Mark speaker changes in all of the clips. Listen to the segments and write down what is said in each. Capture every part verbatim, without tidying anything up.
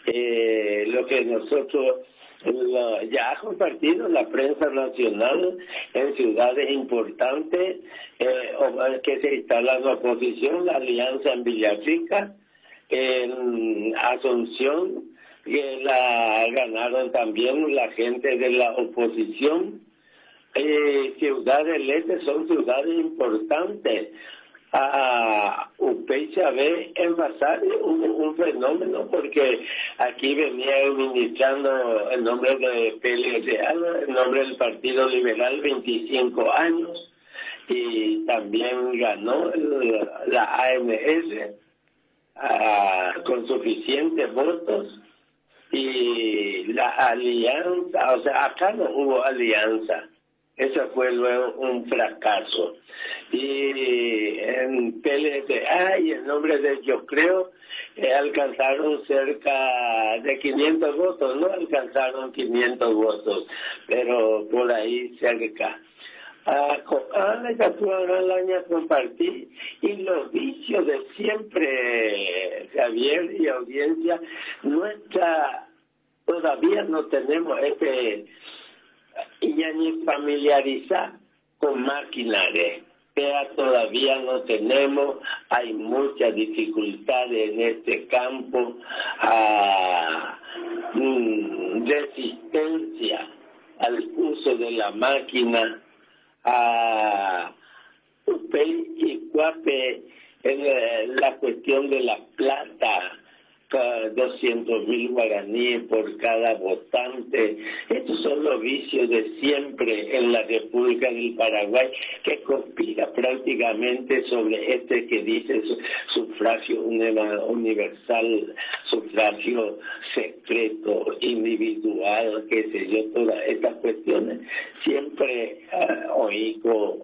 Speaker 1: eh, lo que nosotros lo, ya ha compartido la prensa nacional en ciudades importantes, eh, que se instala la oposición, la alianza en Villarrica, en Asunción, que la ganaron también la gente de la oposición. Eh, Ciudad del Este son ciudades importantes. A Upeicha ve en Vasari un, un fenómeno, porque aquí venía administrando en nombre de P L R A, en nombre del Partido Liberal, veinticinco años, y también ganó el, la A M S uh, con suficientes votos, y la alianza, o sea, acá no hubo alianza. Ese fue luego un fracaso. Y en P L S A y en nombre de Yo Creo, eh, alcanzaron cerca de quinientos votos, no alcanzaron quinientos votos, pero por ahí cerca. Ah, con Ana Alaña compartí, y los vicios de siempre, Javier y audiencia, nuestra, todavía no tenemos este, ya ni familiarizar con maquinaria, pero todavía no tenemos, hay muchas dificultades en este campo, a mm, resistencia al uso de la máquina, a Upey y Cuape en la cuestión de la plata, doscientos mil guaraníes por cada votante. Estos son los vicios de siempre en la República del Paraguay, que conspira prácticamente sobre este que dice sufragio universal, sufragio secreto, individual, qué sé yo, todas estas cuestiones. Siempre uh, oigo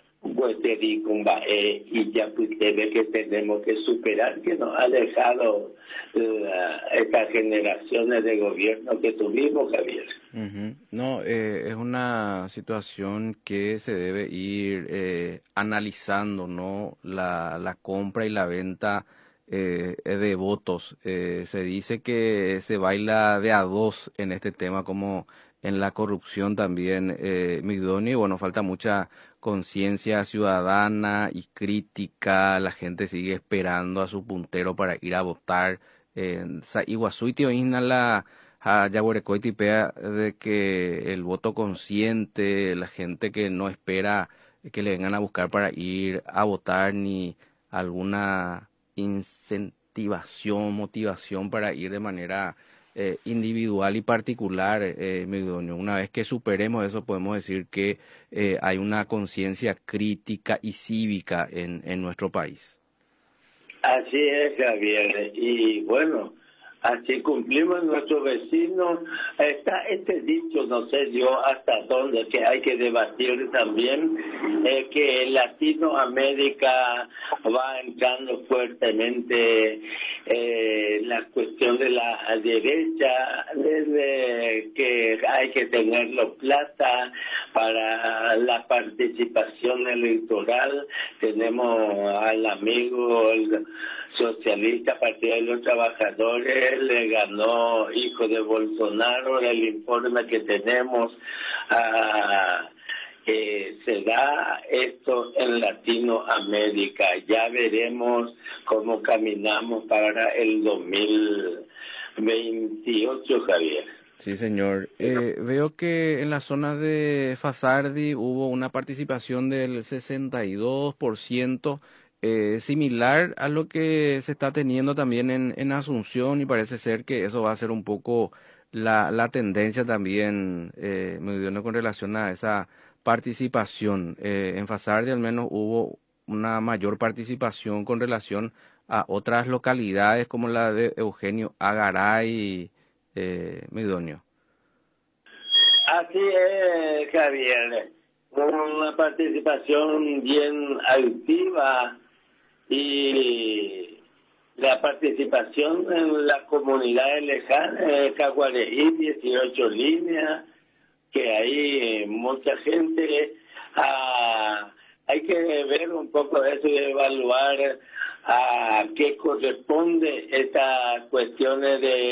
Speaker 1: y ya usted ve que tenemos que superar, que nos ha dejado uh, estas generaciones de gobierno que tuvimos, Javier.
Speaker 2: Uh-huh. No, eh, es una situación que se debe ir eh, analizando, ¿no? La, la compra y la venta eh, de votos. Eh, se dice que se baila de a dos en este tema, como en la corrupción también, eh, Migdoni. Bueno, falta mucha conciencia ciudadana y crítica. La gente sigue esperando a su puntero para ir a votar. Iguasuitio Isnala a Yaguarecoitipea de que el voto consciente, la gente que no espera que le vengan a buscar para ir a votar, ni alguna incentivación, motivación para ir de manera Eh, individual y particular, eh, Migdonio. Una vez que superemos eso, podemos decir que eh, hay una conciencia crítica y cívica en, en nuestro país.
Speaker 1: Así es, Javier. Y bueno, así cumplimos nuestros vecinos. Está este dicho, no sé yo hasta dónde, que hay que debatir también, eh, que Latinoamérica va entrando fuertemente eh, la cuestión de la derecha, desde que hay que tenerlo plata para la participación electoral. Tenemos al amigo el socialista Partido de los Trabajadores, le ganó hijo de Bolsonaro. El informe que tenemos a que se da esto en Latinoamérica. Ya veremos cómo caminamos para el dos mil veintiocho, Javier.
Speaker 2: Sí, señor. Eh, veo que en la zona de Fasardi hubo una participación del sesenta y dos por ciento, eh, similar a lo que se está teniendo también en, en Asunción, y parece ser que eso va a ser un poco la, la tendencia también, eh, Migdonio, con relación a esa participación. Eh, en Fasardi al menos hubo una mayor participación con relación a otras localidades como la de Eugenio Agaray, eh, Migdonio.
Speaker 1: Así es, Javier. Una participación bien activa, y la participación en las comunidades lejanas, eh, Caguareí, dieciocho líneas, que hay mucha gente. Ah, hay que ver un poco eso y evaluar a qué corresponde estas cuestiones de